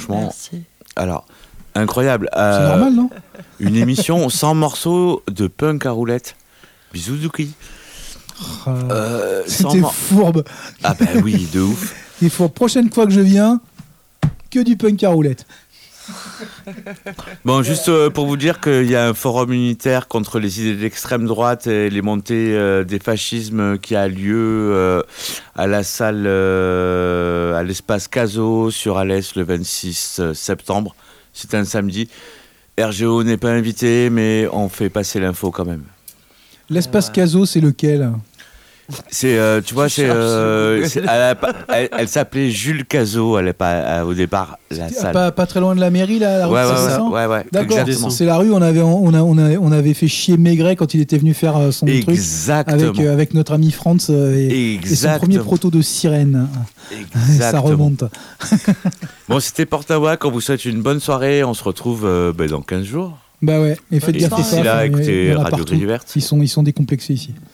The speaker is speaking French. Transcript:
franchement. Merci. Alors, incroyable. C'est normal, non? Une émission 100 morceaux de punk à roulette. Bisous, Douki. C'était fourbe. Ah bah oui, de ouf. Il faut, prochaine fois que je viens, que du punk à roulette. Bon, juste pour vous dire qu'il y a un forum unitaire contre les idées d'extrême droite et les montées des fascismes qui a lieu à la salle, à l'espace Caso sur Alès le 26 septembre. C'est un samedi. RGO n'est pas invité, mais on fait passer l'info quand même. L'espace Caso, c'est lequel? C'est, tu vois, elle s'appelait Jules Cazot, elle est pas au départ la salle. Pas très loin de la mairie, là, la rue ouais. D'accord. Exactement. C'est la rue où on avait fait chier Maigret quand il était venu faire son truc avec notre ami Franz et son premier proto de sirène. Exactement. Ça remonte. Bon, c'était Portawak, on vous souhaite une bonne soirée, on se retrouve dans 15 jours. Bah ouais, et faites gaffe. D'ici là, écoutez Radio Grille Verte. Ils sont décomplexés ici.